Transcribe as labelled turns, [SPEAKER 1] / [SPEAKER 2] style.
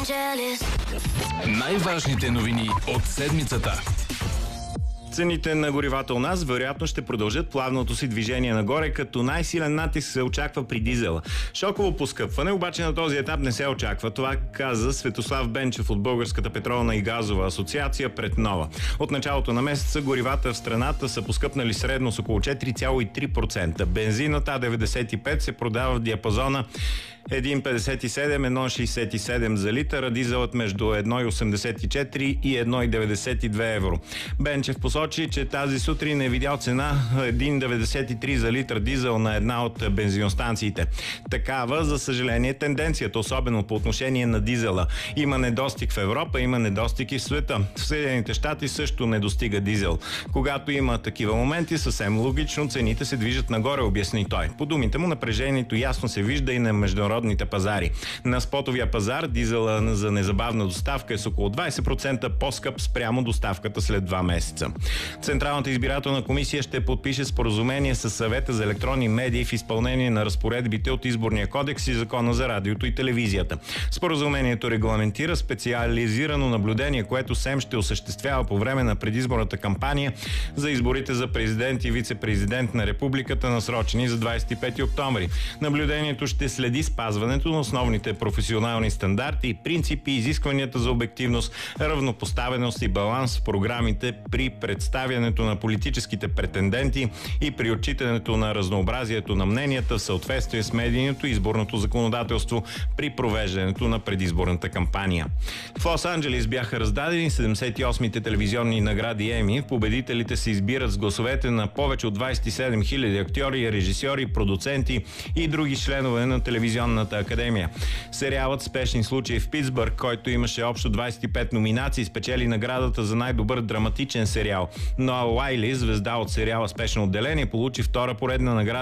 [SPEAKER 1] Най-важните новини от седмицата.
[SPEAKER 2] Цените на горивата у нас вероятно ще продължат плавното си движение нагоре, като най-силен натиск се очаква при дизела. Шоково поскъпване обаче на този етап не се очаква. Това каза Светослав Бенчев от Българската петролна и газова асоциация пред Нова. От началото на месеца горивата в страната са поскъпнали средно с около 4,3%. Бензинът А95 се продава в диапазона 1,57-1,67 за литър, а дизелът между 1,84 и 1,92 евро. Бенчев посочи, че тази сутрин е видял цена 1,93 за литър дизел на една от бензиностанциите. Такава, за съжаление, тенденцията, особено по отношение на дизела. Има недостиг в Европа, има недостиг и в света. В Съединените щати също не достига дизел. Когато има такива моменти, съвсем логично цените се движат нагоре, обясни той. По думите му, напрежението ясно се вижда и на международните пазари. На спотовия пазар дизела за незабавна доставка е с около 20% по-скъп спрямо доставката след 2 месеца. Централната избирателна комисия ще подпише споразумение с Съвета за електронни медии в изпълнение на разпоредбите от Изборния кодекс и Закона за радиото и телевизията. Споразумението регламентира специализирано наблюдение, което СЕМ ще осъществява по време на предизборната кампания за изборите за президент и вице-президент на републиката, насрочени за 25 октомври. Наблюдението ще следи спазването на основните професионални стандарти, принципи, изискванията за обективност, равнопоставеност и баланс в програмите при представянето на политическите претенденти и при отчитането на разнообразието на мненията в съответствие с медийното и изборното законодателство при провеждането на предизборната кампания. В Лос-Анджелес бяха раздадени 78-те телевизионни награди Еми. Победителите се избират с гласовете на повече от 27 000 актьори, режисьори, продуценти и други членове на телевизионната академия. Сериалът "Спешни случаи в Питсбърг", който имаше общо 25 номинации, спечели наградата за най-добър драматичен сериал. Ноа Уайли, звезда от сериала "Спешно отделение", получи втора поредна награда